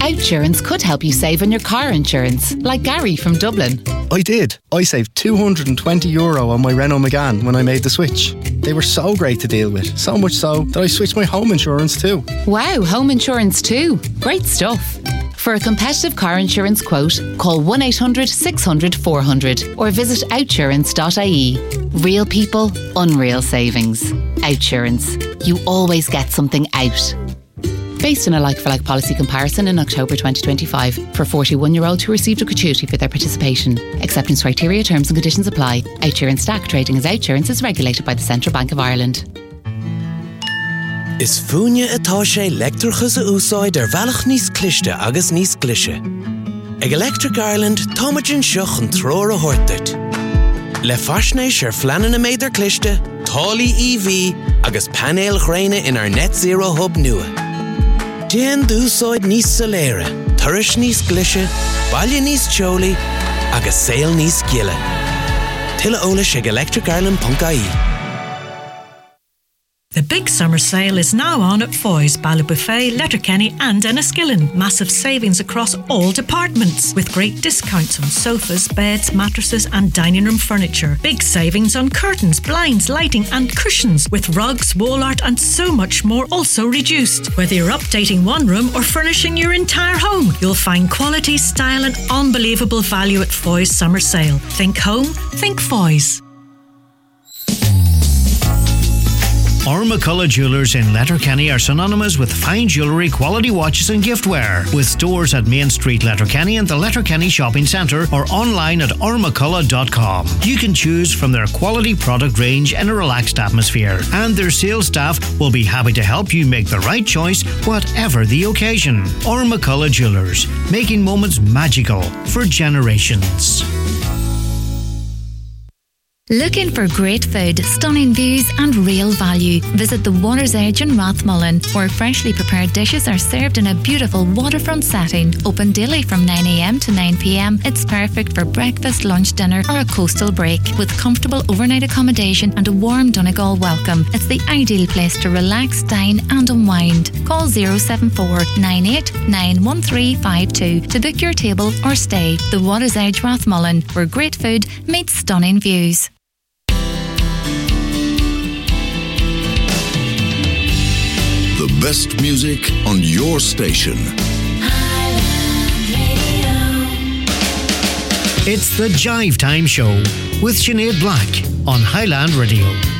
Outsurance could help you save on your car insurance, like Gary from Dublin. I did. I saved €220 on my Renault Megane when I made the switch. They were so great to deal with, so much so that I switched my home insurance too. Wow, home insurance too. Great stuff. For a competitive car insurance quote, call 1800 600 400 or visit outsurance.ie. Real people, unreal savings. Outsurance. You always get something out. Based on a like-for-like policy comparison in October 2025 for 41-year-olds who received a gratuity for their participation. Acceptance criteria, terms and conditions apply. Outsurance DAC trading as Outsurance is regulated by the Central Bank of Ireland. Is fúine atá sé leictreachas a úsáid bhealach níos cliste agus níos clise. Ag Electric Ireland táimeann seach an tróir a thuirteart. Le faisnéis fleanan a méidir cliste, tálaí EV agus panéil ghréine in our net zero hub nua. Déan dúsáid níos soléire, turais níos glise, baile níos teolaí, agus saol níos giile. Tuilleadh eolais ag electricireland.ie. The big summer sale is now on at Foy's, Ballybofey, Letterkenny and Enniskillen. Massive savings across all departments with great discounts on sofas, beds, mattresses and dining room furniture. Big savings on curtains, blinds, lighting and cushions with rugs, wall art and so much more also reduced. Whether you're updating one room or furnishing your entire home, you'll find quality, style and unbelievable value at Foy's summer sale. Think home, think Foy's. McCullough Jewellers in Letterkenny are synonymous with fine jewellery, quality watches and giftware. With stores at Main Street, Letterkenny and the Letterkenny Shopping Centre or online at ormccullough.com. You can choose from their quality product range in a relaxed atmosphere, and their sales staff will be happy to help you make the right choice whatever the occasion. McCullough Jewellers, making moments magical for generations. Looking for great food, stunning views and real value? Visit the Water's Edge in Rathmullen, where freshly prepared dishes are served in a beautiful waterfront setting. Open daily from 9 a.m. to 9 p.m. It's perfect for breakfast, lunch, dinner or a coastal break. With comfortable overnight accommodation and a warm Donegal welcome, it's the ideal place to relax, dine and unwind. Call 074 98 91352 to book your table or stay. The Water's Edge Rathmullen, where great food meets stunning views. The best music on your station. It's the Jive Time Show with Sinead Black on Highland Radio.